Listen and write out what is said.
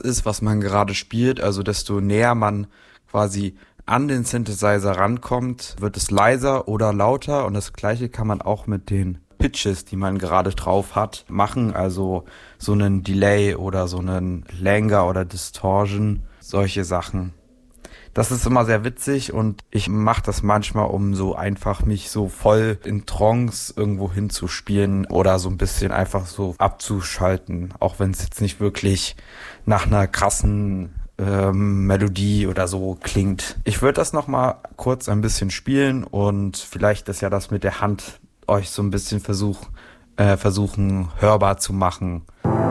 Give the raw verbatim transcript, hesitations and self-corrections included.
ist, was man gerade spielt, also desto näher man quasi an den Synthesizer rankommt, wird es leiser oder lauter, und das gleiche kann man auch mit den Pitches, die man gerade drauf hat, machen, also so einen Delay oder so einen Langer oder Distortion, solche Sachen. Das ist immer sehr witzig, und ich mache das manchmal, um so einfach mich so voll in Trance irgendwo hinzuspielen oder so ein bisschen einfach so abzuschalten, auch wenn es jetzt nicht wirklich nach einer krassen ähm, Melodie oder so klingt. Ich würde das nochmal kurz ein bisschen spielen, und vielleicht ist ja das mit der Hand euch so ein bisschen versuch, äh, versuchen hörbar zu machen.